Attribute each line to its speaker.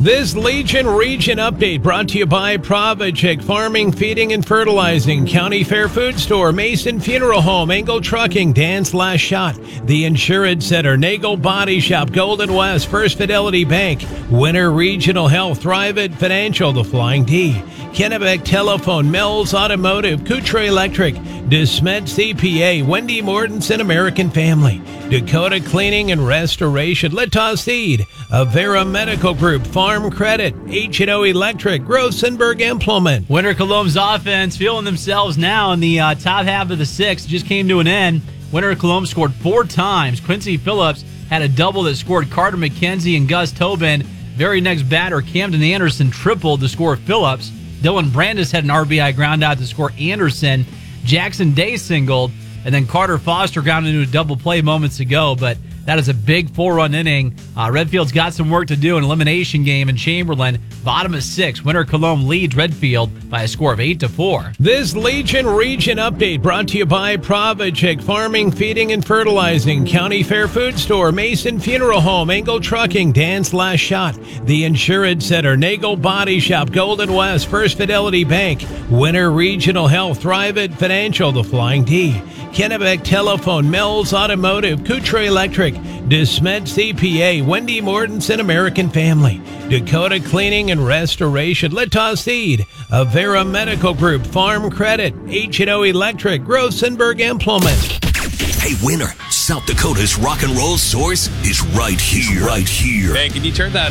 Speaker 1: This Legion Region Update brought to you by Provichik Farming, Feeding, and Fertilizing, County Fair Food Store, Mason Funeral Home, Engel Trucking, Dan's Last Shot, The Insurance Center, Nagel Body Shop, Golden West, First Fidelity Bank, Winter Regional Health, Thrivent Financial, The Flying D, Kennebec Telephone, Mills Automotive, Coutre Electric, DeSmet CPA, Wendy Mortensen American Family, Dakota Cleaning and Restoration, Littos Seed, Avera Medical Group, Farm Credit, H&O Electric, Rosenberg Implement.
Speaker 2: Winter Cologne's offense feeling themselves now in the top half of the sixth. Just came to an end. Winter Cologne scored 4 times. Quincy Phillips had a double that scored Carter McKenzie and Gus Tobin. Very next batter, Camden Anderson tripled to score Phillips. Dylan Brandis had an RBI ground out to score Anderson. Jackson Day singled, and then Carter Foster grounded into a double play moments ago, but that is a big 4-run inning. Redfield's got some work to do in elimination game in Chamberlain. Bottom of 6. Winter Cologne leads Redfield by a score of 8-4.
Speaker 1: This Legion Region Update brought to you by Provichik Farming, Feeding, and Fertilizing, County Fair Food Store, Mason Funeral Home, Engel Trucking, Dan's Last Shot, The Insurance Center, Nagel Body Shop, Golden West, First Fidelity Bank, Winter Regional Health, Thrivent Financial, The Flying D, Kennebec Telephone, Mills Automotive, Coutre Electric, DeSmet CPA, Wendy Mortensen American Family, Dakota Cleaning and Restoration, Littos Seed, Avera Medical Group, Farm Credit, H&O Electric, Rosenberg Implement.
Speaker 3: Hey, winner, South Dakota's rock and roll source is right here. Right here.
Speaker 4: Hey, can you turn that